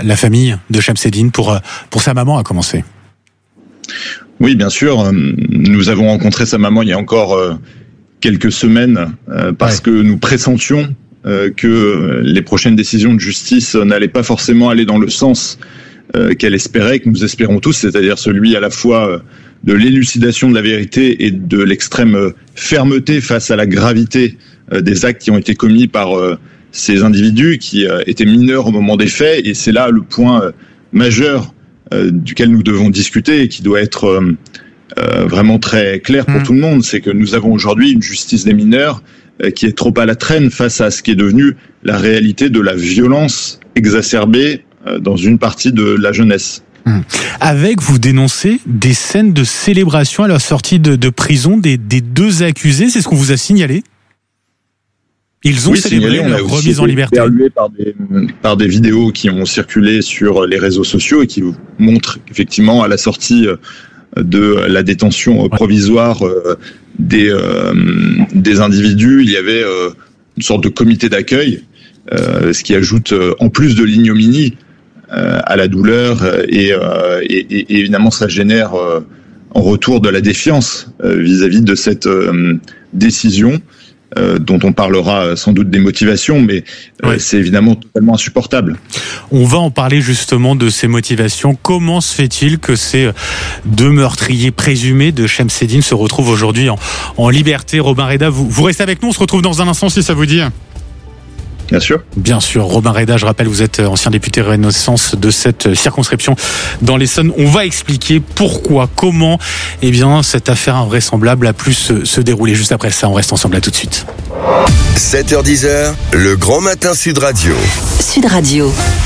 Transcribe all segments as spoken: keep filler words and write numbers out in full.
la, la famille de Shamseddine, pour, pour sa maman à commencer. Oui, bien sûr. Nous avons rencontré sa maman il y a encore quelques semaines parce ouais. que nous pressentions que les prochaines décisions de justice n'allaient pas forcément aller dans le sens qu'elle espérait, que nous espérons tous, c'est-à-dire celui à la fois de l'élucidation de la vérité et de l'extrême fermeté face à la gravité des actes qui ont été commis par ces individus qui étaient mineurs au moment des faits. Et c'est là le point majeur duquel nous devons discuter et qui doit être vraiment très clair pour mmh. tout le monde. C'est que nous avons aujourd'hui une justice des mineurs qui est trop à la traîne face à ce qui est devenu la réalité de la violence exacerbée dans une partie de la jeunesse. Avec, vous dénoncez des scènes de célébration à la sortie de, de prison des, des deux accusés, c'est ce qu'on vous a signalé ? Ils ont oui, célébré signalé, leur remise en liberté. Par des, par des vidéos qui ont circulé sur les réseaux sociaux et qui montrent effectivement à la sortie de la détention provisoire des, euh, des individus, il y avait euh, une sorte de comité d'accueil, euh, ce qui ajoute, en plus de l'ignominie, à la douleur et, euh, et, et évidemment ça génère euh, en retour de la défiance euh, vis-à-vis de cette euh, décision euh, dont on parlera sans doute des motivations, mais euh, oui. c'est évidemment totalement insupportable. On va en parler justement de ces motivations. Comment se fait-il que ces deux meurtriers présumés de Shamseddine se retrouvent aujourd'hui en, en liberté ? Robin Reda, vous, vous restez avec nous, on se retrouve dans un instant si ça vous dit. Bien sûr. Bien sûr. Robin Reda, je rappelle, vous êtes ancien député Renaissance de cette circonscription dans l'Essonne. On va expliquer pourquoi, comment, eh bien, cette affaire invraisemblable a pu se, se dérouler. Juste après ça, on reste ensemble. À tout de suite. sept heures dix, le grand matin Sud Radio. Sud Radio.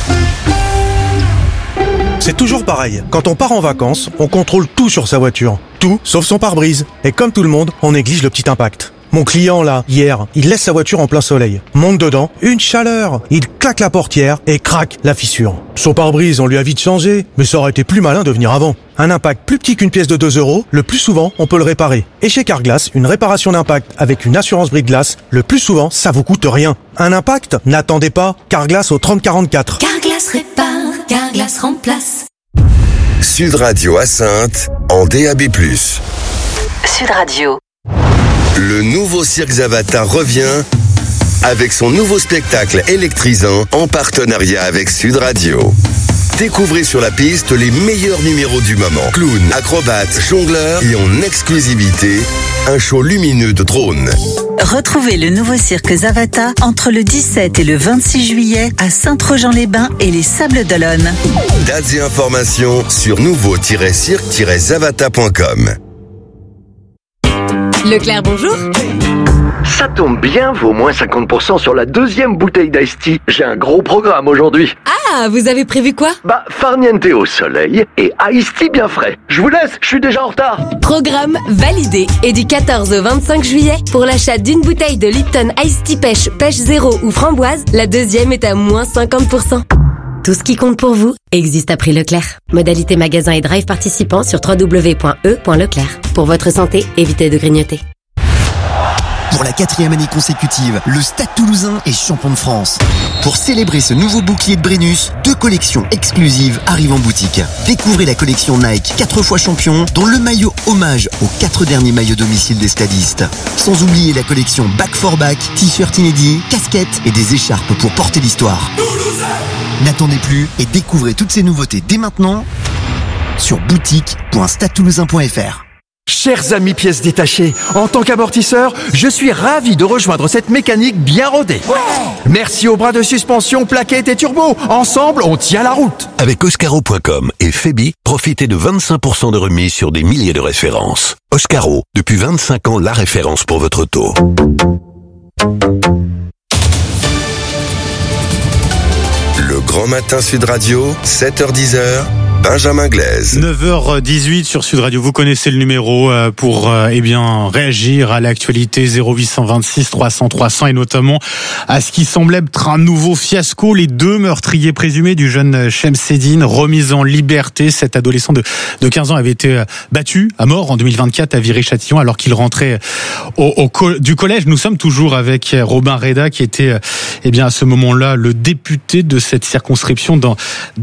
C'est toujours pareil. Quand on part en vacances, on contrôle tout sur sa voiture. Tout, sauf son pare-brise. Et comme tout le monde, on néglige le petit impact. Mon client, là, hier, il laisse sa voiture en plein soleil. Monte dedans, une chaleur. Il claque la portière et craque la fissure. Son pare-brise, on lui a vite changé, mais ça aurait été plus malin de venir avant. Un impact plus petit qu'une pièce de deux euros, le plus souvent, on peut le réparer. Et chez Carglass, une réparation d'impact avec une assurance brise-glace, le plus souvent, ça vous coûte rien. Un impact ? N'attendez pas. Carglass au trente quarante-quatre. Carglass répare, Carglass remplace. Sud Radio à Saintes, en D A B plus. Sud Radio. Le nouveau Cirque Zavata revient avec son nouveau spectacle électrisant en partenariat avec Sud Radio. Découvrez sur la piste les meilleurs numéros du moment. Clowns, acrobates, jongleurs et en exclusivité, un show lumineux de drones. Retrouvez le nouveau Cirque Zavata entre le dix-sept et le vingt-six juillet à Saint-Trojan-les-Bains et les Sables d'Olonne. Dates et informations sur nouveau tiret cirque tiret zavata point com. Leclerc, bonjour. Ça tombe bien, vaut moins cinquante pour cent sur la deuxième bouteille d'Ice Tea. J'ai un gros programme aujourd'hui. Ah, vous avez prévu quoi ? Bah, farniente au soleil et Ice Tea bien frais. Je vous laisse, je suis déjà en retard. Programme validé. Et du quatorze au vingt-cinq juillet, pour l'achat d'une bouteille de Lipton Ice Tea Pêche, Pêche Zéro ou Framboise, la deuxième est à moins cinquante pour cent. Tout ce qui compte pour vous existe à prix Leclerc. Modalité magasin et drive participants sur w w w point e point leclerc. Pour votre santé, évitez de grignoter. Pour la quatrième année consécutive, le Stade Toulousain est champion de France. Pour célébrer ce nouveau bouclier de Brennus, deux collections exclusives arrivent en boutique. Découvrez la collection Nike quatre fois champion, dont le maillot hommage aux quatre derniers maillots domicile des stadistes. Sans oublier la collection Back for Back, t-shirt inédits, casquettes et des écharpes pour porter l'histoire. Toulousain ! N'attendez plus et découvrez toutes ces nouveautés dès maintenant sur boutique point stade toulousain point f r. Chers amis pièces détachées, en tant qu'amortisseur, je suis ravi de rejoindre cette mécanique bien rodée. Ouais. Merci aux bras de suspension, plaquettes et turbo. Ensemble, on tient la route. Avec Oscaro point com et Febi, profitez de vingt-cinq pour cent de remise sur des milliers de références. Oscaro, depuis vingt-cinq ans, la référence pour votre auto. Le Grand Matin Sud Radio, sept heures dix, Benjamin Glaise. neuf heures dix-huit sur Sud Radio. Vous connaissez le numéro pour eh bien réagir à l'actualité zéro huit cent vingt-six trois cents trois cents et notamment à ce qui semblait être un nouveau fiasco. Les deux meurtriers présumés du jeune Shamseddine remis en liberté. Cet adolescent de, de quinze ans avait été battu à mort en deux mille vingt-quatre à Viry-Châtillon alors qu'il rentrait au, au, du collège. Nous sommes toujours avec Robin Reda qui était eh bien à ce moment-là le député de cette circonscription dans